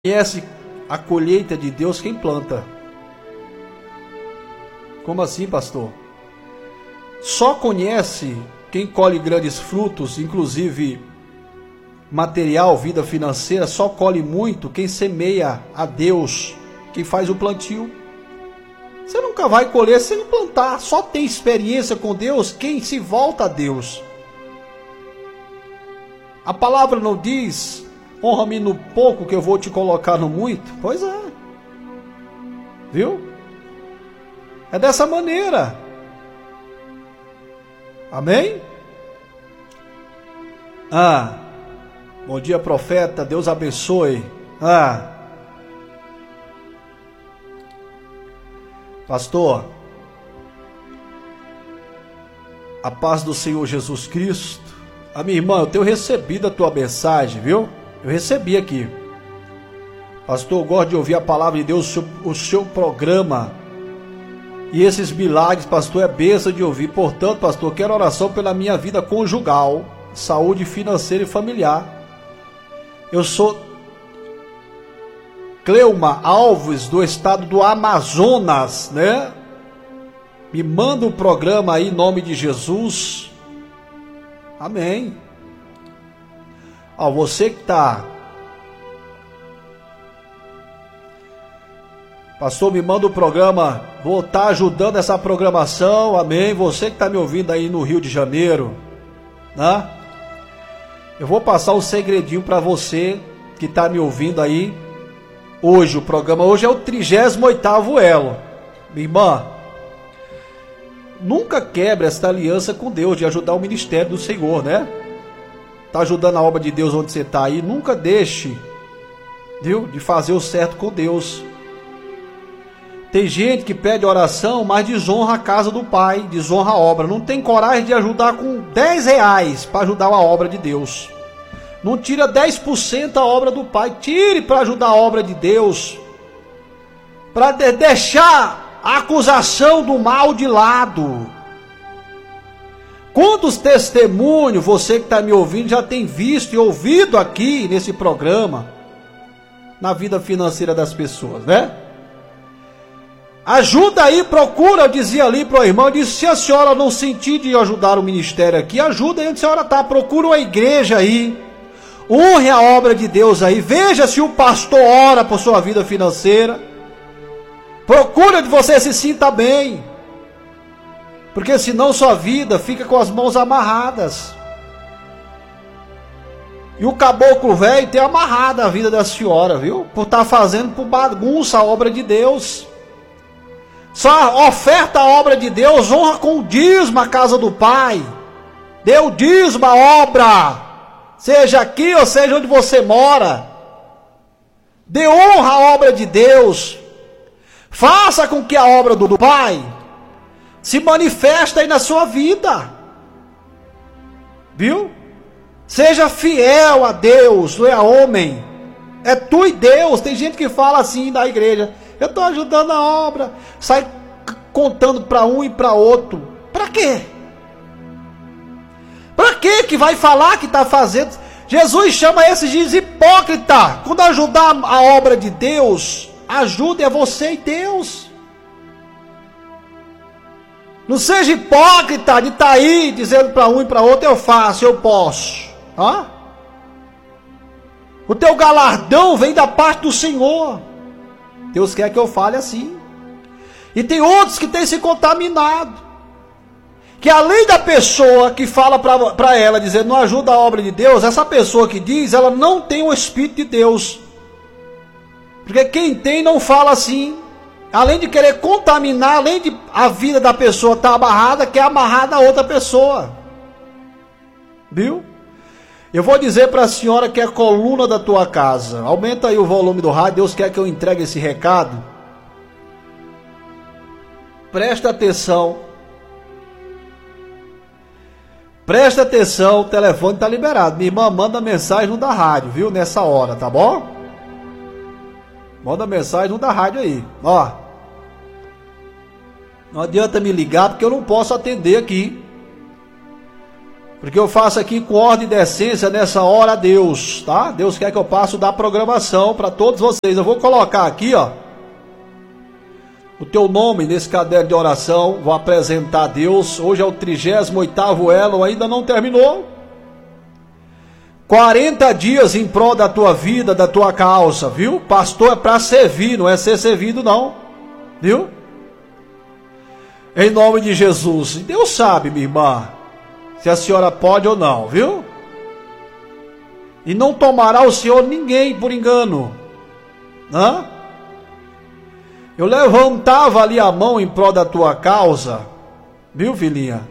Conhece a colheita de Deus quem planta. Como assim, pastor? Só conhece quem colhe grandes frutos, inclusive material, vida financeira, só colhe muito quem semeia a Deus, quem faz o plantio. Você nunca vai colher se não plantar. Só tem experiência com Deus quem se volta a Deus. A palavra não diz: honra-me no pouco que eu vou te colocar no muito. Pois é. Viu? É dessa maneira. Amém? Bom dia, profeta. Deus abençoe. Pastor, a paz do Senhor Jesus Cristo. Minha irmã, eu tenho recebido a tua mensagem, viu? Eu recebi aqui. Pastor, eu gosto de ouvir a palavra de Deus, o seu programa. E esses milagres, pastor, é bênção de ouvir. Portanto, pastor, quero oração pela minha vida conjugal, saúde financeira e familiar. Eu sou Cleuma Alves, do estado do Amazonas, né? Me manda o programa aí em nome de Jesus. Amém. Você que está... Pastor, me manda o programa. Vou estar ajudando essa programação. Amém. Você que está me ouvindo aí no Rio de Janeiro, né? Eu vou passar um segredinho para você que está me ouvindo aí. Hoje, o programa hoje é o 38º elo. Minha irmã, nunca quebre esta aliança com Deus de ajudar o ministério do Senhor, né? Tá ajudando a obra de Deus onde você está aí. Nunca deixe, viu, de fazer o certo com Deus. Tem gente que pede oração, mas desonra a casa do Pai, desonra a obra. Não tem coragem de ajudar com 10 reais para ajudar a obra de Deus. Não tira 10% a obra do Pai. Tire para ajudar a obra de Deus. Para deixar a acusação do mal de lado. Quantos testemunhos você que está me ouvindo já tem visto e ouvido aqui nesse programa, na vida financeira das pessoas, né? Ajuda aí, procura, eu dizia ali para o irmão, eu disse: se a senhora não sentir de ajudar o ministério aqui, ajuda aí onde a senhora está, procura uma igreja aí, honre a obra de Deus aí, veja se o pastor ora por sua vida financeira, procura de você se sinta bem, porque senão sua vida fica com as mãos amarradas. E o caboclo velho tem amarrado a vida da senhora, viu? Por estar fazendo por bagunça a obra de Deus. Só oferta a obra de Deus, honra com o dízimo a casa do Pai. Dê o dízimo à obra, seja aqui ou seja onde você mora. Dê honra à obra de Deus. Faça com que a obra do Pai se manifesta aí na sua vida. Viu? Seja fiel a Deus, não é a homem. É tu e Deus. Tem gente que fala assim da igreja: eu estou ajudando a obra. Sai contando para um e para outro. Para quê? Para quê que vai falar que está fazendo? Jesus chama esses de hipócrita. Quando ajudar a obra de Deus, ajude a você e Deus. Não seja hipócrita de estar aí dizendo para um e para outro: eu faço, eu posso. O teu galardão vem da parte do Senhor. Deus quer que eu fale assim. E tem outros que têm se contaminado, que além da pessoa que fala para ela, dizendo não ajuda a obra de Deus, essa pessoa que diz, ela não tem o Espírito de Deus. Porque quem tem não fala assim. Além de querer contaminar, além de a vida da pessoa estar amarrada, quer amarrar da outra pessoa. Viu? Eu vou dizer para a senhora que é a coluna da tua casa. Aumenta aí o volume do rádio. Deus quer que eu entregue esse recado. Presta atenção. Presta atenção, o telefone está liberado. Minha irmã, manda mensagem no da rádio, viu? Nessa hora, tá bom? Manda mensagem no da rádio aí. Não adianta me ligar porque eu não posso atender aqui. Porque eu faço aqui com ordem e decência nessa hora a Deus, tá? Deus quer que eu passe da programação para todos vocês. Eu vou colocar aqui, ó, o teu nome nesse caderno de oração. Vou apresentar a Deus. Hoje é o 38º elo, ainda não terminou. 40 dias em prol da tua vida, da tua causa, viu? Pastor é para servir, não é ser servido não, viu? Em nome de Jesus. E Deus sabe, minha irmã, se a senhora pode ou não, viu? E não tomará o Senhor ninguém por engano. Hã? Eu levantava ali a mão em prol da tua causa, viu, filhinha?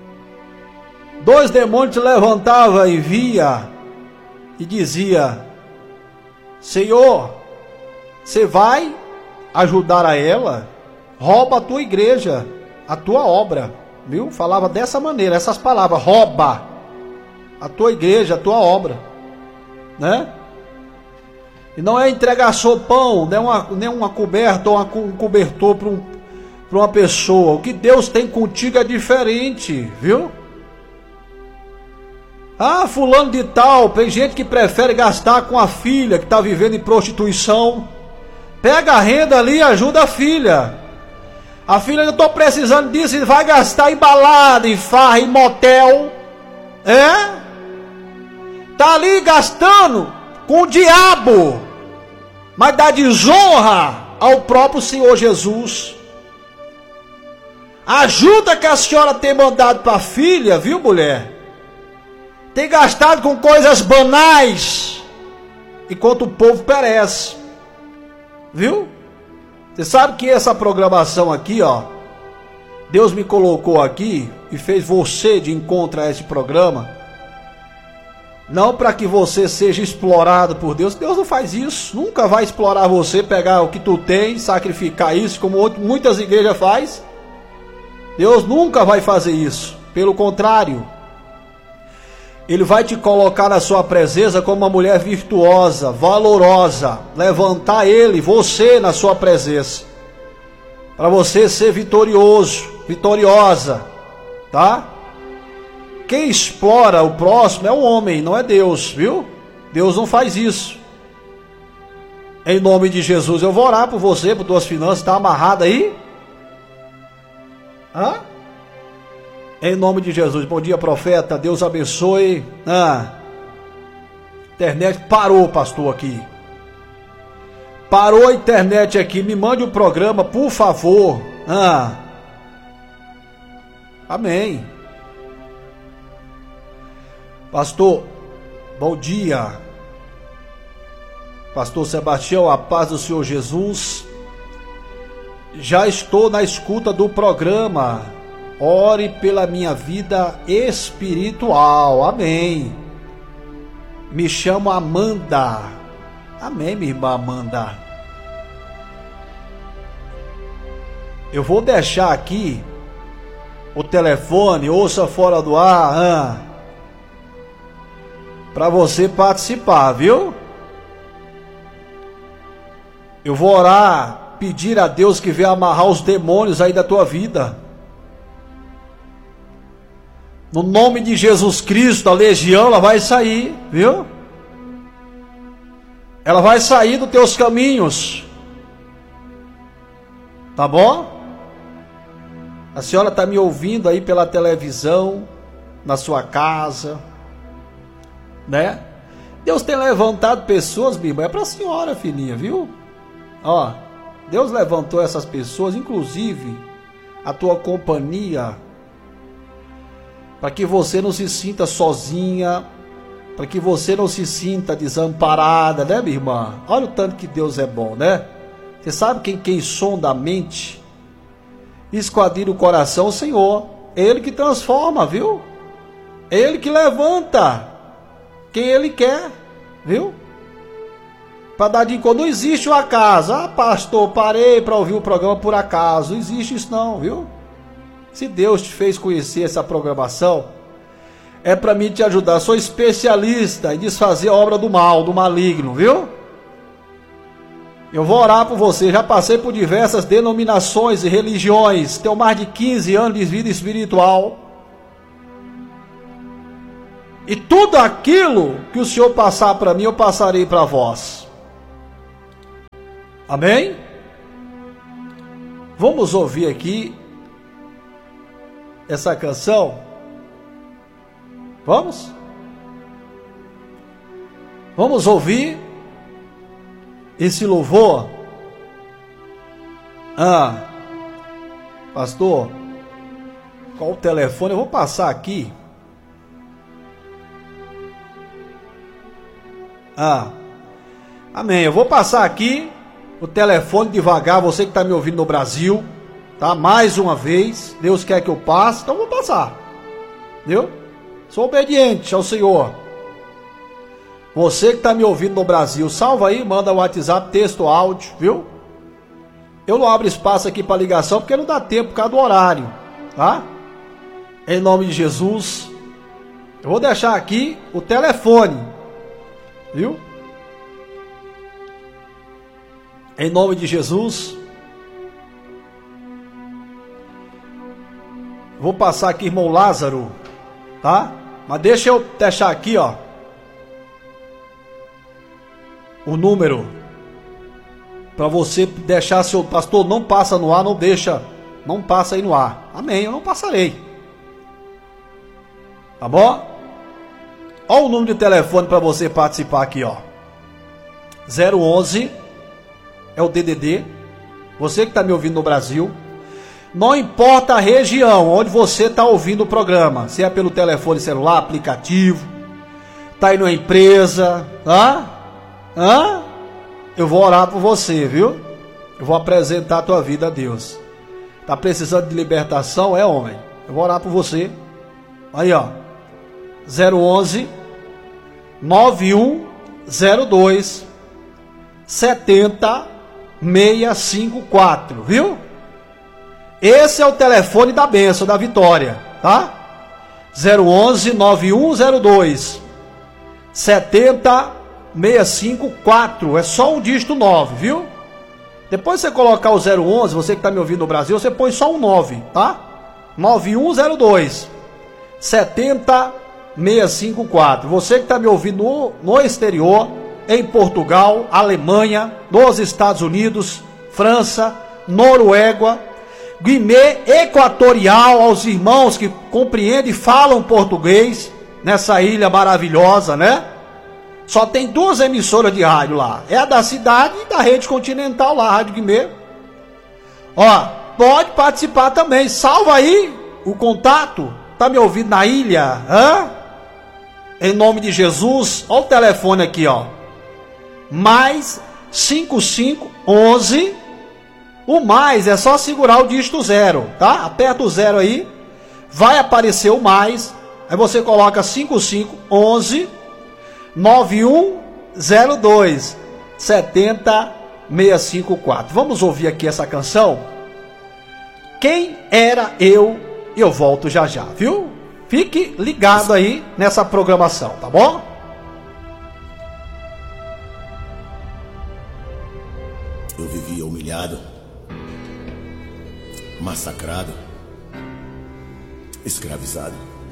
2 demônios te levantavam e via e dizia: Senhor, você vai ajudar a ela? Rouba a tua igreja, a tua obra. Viu? Falava dessa maneira, essas palavras: rouba a tua igreja, a tua obra, né? E não é entregar sopão, nem uma coberta ou um cobertor para uma pessoa. O que Deus tem contigo é diferente, viu? Ah, fulano de tal, tem gente que prefere gastar com a filha que está vivendo em prostituição. Pega a renda ali e ajuda a filha. A filha, eu estou precisando disso, e vai gastar em balada, em farra, em motel. É? Está ali gastando com o diabo, mas dá desonra ao próprio Senhor Jesus. A ajuda que a senhora tem mandado para a filha, viu, mulher? Tem gastado com coisas banais, enquanto o povo perece. Viu? Você sabe que essa programação aqui, ó, Deus me colocou aqui e fez você de encontro a esse programa, não para que você seja explorado por Deus. Deus não faz isso, nunca vai explorar você, pegar o que tu tem, sacrificar isso, como muitas igrejas fazem. Deus nunca vai fazer isso, pelo contrário, Ele vai te colocar na sua presença como uma mulher virtuosa, valorosa, levantar Ele, você na sua presença, para você ser vitorioso, vitoriosa, tá? Quem explora o próximo é o homem, não é Deus, viu? Deus não faz isso. Em nome de Jesus, eu vou orar por você, por tuas finanças. Está amarrado aí? Hã? Em nome de Jesus. Bom dia, profeta. Deus abençoe. Internet parou, pastor, aqui. Parou a internet aqui. Me mande o programa, por favor. Amém. Pastor, bom dia. Pastor Sebastião, a paz do Senhor Jesus. Já estou na escuta do programa. Ore pela minha vida espiritual. Amém. Me chamo Amanda. Amém, minha irmã Amanda. Eu vou deixar aqui o telefone, ouça fora do ar, para você participar, viu? Eu vou orar, pedir a Deus que venha amarrar os demônios aí da tua vida. No nome de Jesus Cristo, a legião, ela vai sair, viu? Ela vai sair dos teus caminhos. Tá bom? A senhora está me ouvindo aí pela televisão, na sua casa, né? Deus tem levantado pessoas, minha irmã, é para a senhora, filhinha, viu? Ó, Deus levantou essas pessoas, inclusive a tua companhia, para que você não se sinta sozinha, para que você não se sinta desamparada, né, minha irmã? Olha o tanto que Deus é bom, né? Você sabe quem sonda a mente, esquadrilha o coração? O Senhor. É Ele que transforma, viu? É Ele que levanta quem Ele quer, viu? Para dar de encontro. Não existe o acaso. Ah, pastor, parei para ouvir o programa por acaso. Não existe isso não, viu? Se Deus te fez conhecer essa programação, é para mim te ajudar. Sou especialista em desfazer a obra do mal, do maligno, viu? Eu vou orar por você. Já passei por diversas denominações e religiões. Tenho mais de 15 anos de vida espiritual. E tudo aquilo que o Senhor passar para mim, eu passarei para vós. Amém? Vamos ouvir aqui essa canção? Vamos? Vamos ouvir esse louvor? Pastor, qual o telefone? Eu vou passar aqui. Amém. Eu vou passar aqui o telefone devagar, você que está me ouvindo no Brasil, tá? Mais uma vez, Deus quer que eu passe, então eu vou passar. Viu? Sou obediente ao Senhor. Você que está me ouvindo no Brasil, salva aí, manda o WhatsApp, texto, áudio, viu? Eu não abro espaço aqui para ligação porque não dá tempo por causa do horário, tá? Em nome de Jesus, eu vou deixar aqui o telefone, viu? Em nome de Jesus, vou passar aqui, irmão Lázaro, tá? Mas deixa eu deixar aqui, ó, o número para você deixar seu pastor, não passa no ar, não deixa, não passa aí no ar. Amém, eu não passarei. Tá bom? Olha o número de telefone para você participar aqui, ó. 011 é o DDD. Você que está me ouvindo no Brasil, não importa a região onde você está ouvindo o programa, se é pelo telefone celular, aplicativo, tá aí numa empresa, eu vou orar por você, viu? Eu vou apresentar a tua vida a Deus. Tá precisando de libertação? É, homem. Eu vou orar por você. Aí, ó. 011 9102 70654, viu? Esse é o telefone da bênção, da vitória, tá? 011 9102 70654, é só um dígito 9, viu? Depois você colocar o 011, você que está me ouvindo no Brasil, você põe só um 9, tá? 9102 70654. Você que está me ouvindo no exterior, em Portugal, Alemanha, nos Estados Unidos, França, Noruega, Guiné Equatorial, aos irmãos que compreendem e falam português, nessa ilha maravilhosa, né? Só tem 2 emissoras de rádio lá. É a da cidade e da rede continental lá, Rádio Guimê. Ó, pode participar também. Salva aí o contato. Tá me ouvindo na ilha? Em nome de Jesus. Ó o telefone aqui, ó. Mais 5511. O mais é só segurar o dígito 0, tá? Aperta o 0 aí. Vai aparecer o mais. Aí você coloca 5511 9102 70654. Vamos ouvir aqui essa canção? Quem era eu? Eu volto já já, viu? Fique ligado aí nessa programação, tá bom? Eu vivia humilhado, massacrado, escravizado.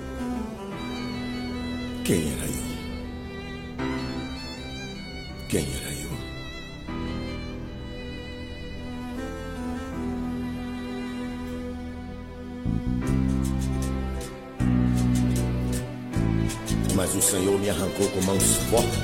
Quem era eu? Quem era eu? Mas o Senhor me arrancou com mãos fortes